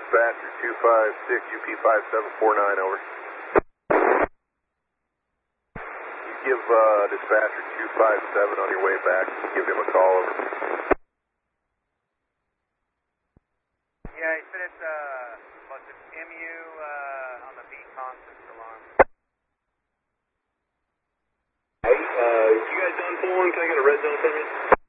dispatcher 256 UP 5749, over. You give dispatcher 257 on your way back, give him a call, over. Yeah, he said it's what's it, MU on the beat constant alarm. Hey, you guys done pulling? Can I get a red zone from you?